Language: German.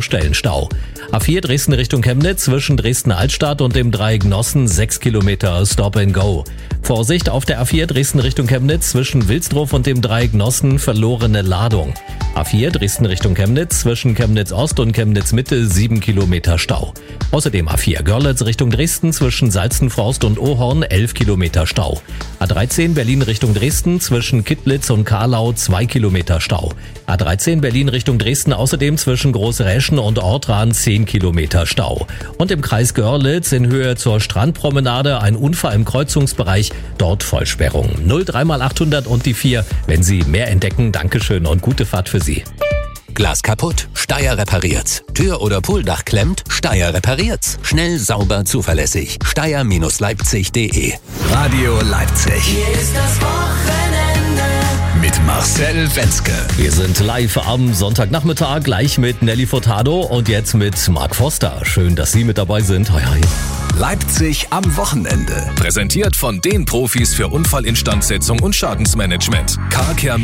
Baustellen Stau. A4 Dresden Richtung Chemnitz zwischen Dresden-Altstadt und dem Dreieck Nossen 6 Kilometer Stop and Go. Vorsicht auf der A4 Dresden Richtung Chemnitz zwischen Wilsdruf und dem Dreieck Nossen verlorene Ladung. A4 Dresden Richtung Chemnitz zwischen Chemnitz Ost und Chemnitz Mitte 7 Kilometer Stau. Außerdem A4 Görlitz Richtung Dresden zwischen Salzenforst und Ohorn 11 Kilometer Stau. A13 Berlin Richtung Dresden zwischen Kittlitz und Karlau 2 Kilometer Stau. A13 Berlin Richtung Dresden außerdem zwischen Großräschen und Ortran 10 Kilometer Stau. Und im Kreis Görlitz in Höhe zur Strandpromenade ein Unfall im Kreuzungsbereich, dort Vollsperrung. 03x800 und die 4, wenn Sie mehr entdecken. Dankeschön und gute Fahrt für Sie. Glas kaputt? Steyr repariert's. Tür oder Pooldach klemmt? Steyr repariert's. Schnell, sauber, zuverlässig. Steyr-Leipzig.de. Radio Leipzig. Hier ist das Wochenende. Mit Marcel Wenzke. Wir sind live am Sonntagnachmittag, gleich mit Nelly Furtado und jetzt mit Mark Foster. Schön, dass Sie mit dabei sind. Hoi, hoi. Leipzig am Wochenende. Präsentiert von den Profis für Unfallinstandsetzung und Schadensmanagement. Car Care